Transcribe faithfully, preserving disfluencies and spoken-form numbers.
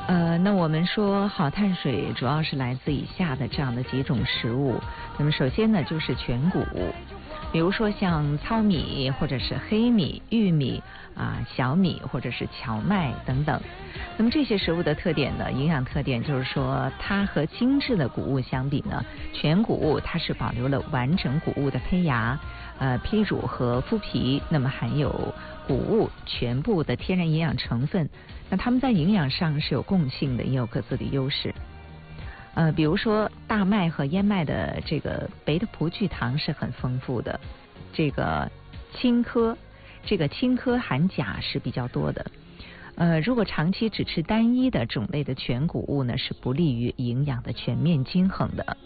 呃，那我们说好碳水主要是来自以下的这样的几种食物。那么首先呢，就是全谷物，比如说像糙米或者是黑米、玉米啊、小米或者是荞麦等等。那么这些食物的特点呢，营养特点就是说，它和精致的谷物相比呢，全谷物它是保留了完整谷物的胚芽、呃胚乳和麸皮，那么含有谷物全部的天然营养成分。那它们在营养上是有共性的，也有各自的优势。呃，比如说大麦和燕麦的这个贝塔葡聚糖是很丰富的，这个青稞，这个青稞含钾是比较多的。呃，如果长期只吃单一的种类的全谷物呢，是不利于营养的全面均衡的。